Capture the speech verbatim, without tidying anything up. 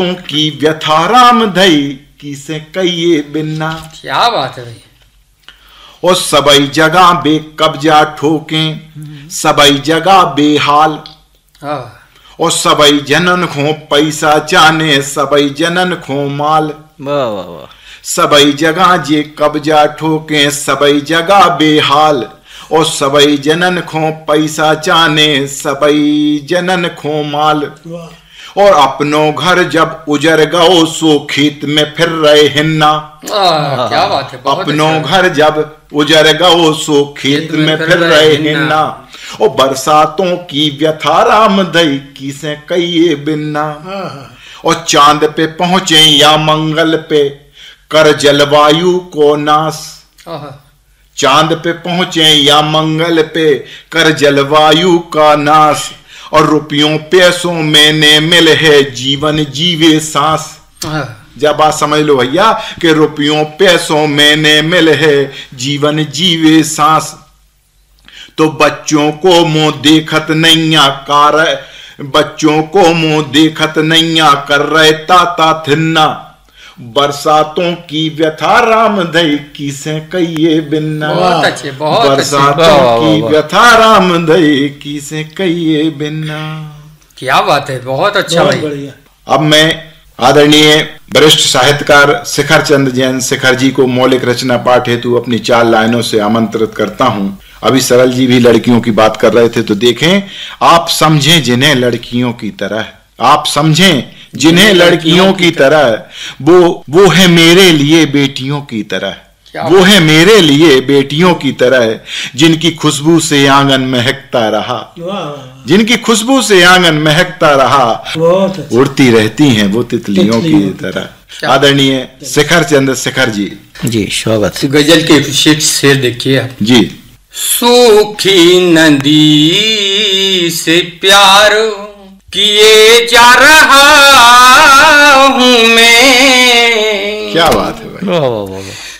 की व्यथा राम धई किसे कहिए बिन्ना। क्या बात है भाई। और सबई जगह बे कब्जा ठोके, सबई जगह बेहाल, और सबई जनन खो पैसा चाने, सबई जनन खो माल। वाह वाह वाह। सबई जगह जे कब्जा ठोके, सबई जगह बेहाल, और सबई जनन खो पैसा चाने, सबई जनन खो माल। और अपनो घर जब उजर गओ सो खेत में फिर रहे हिन्ना। क्या बात है। अपनो घर जब उजर गओ सो खेत में फिर रहे हिन्ना। और बरसातों की व्यथा राम दई किसे कहिए बिन्ना। और चांद पे पहुंचे या मंगल पे कर जलवायु को नाश। चांद पे पहुंचे या मंगल पे कर जलवायु का नाश। और रुपयों पैसों में ने मिल है जीवन जीवे सांस। जब आप समझ लो भैया कि रुपयों पैसों में ने मिल है जीवन जीवे सांस। तो बच्चों को मुंह देखत नैया कार, बच्चों को मुंह देखत नैया कर रहे ताता थिन्ना। बरसातों की व्यथा राम दई किसे कहिए बिन्ना। बहुत अच्छे, बहुत बरसातों की व्यथा राम दई किसे कहिए बिन्ना। क्या बात है, बहुत अच्छा भाई। अब मैं आदरणीय वरिष्ठ साहित्यकार शिखर चंद्र जैन शिखर जी को मौलिक रचना पाठ हेतु अपनी चार लाइनों से आमंत्रित करता हूं। अभी सरल जी भी लड़कियों की बात कर रहे थे, तो देखें, आप समझें जिन्हें लड़कियों की तरह, आप समझें जिन्हें लड़कियों की तरह, वो वो है मेरे लिए बेटियों की तरह, वो है मेरे लिए बेटियों की तरह, जिनकी खुशबू से आंगन महकता रहा, जिनकी खुशबू से आंगन महकता रहा, उड़ती रहती हैं वो तितलियों की तरह। आदरणीय शिखर चंद्र शिखर जी जी स्वागत। गजल के शेर देखिए जी। सूखी नदी से प्यार किए जा रहा हूं मैं। क्या बात है भाई। वाह वाह वाह।